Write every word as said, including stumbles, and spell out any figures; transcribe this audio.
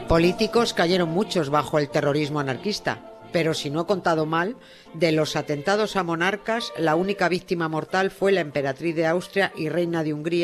Políticos cayeron muchos bajo el terrorismo anarquista, pero si no he contado mal, de los atentados a monarcas, la única víctima mortal fue la emperatriz de Austria y reina de Hungría,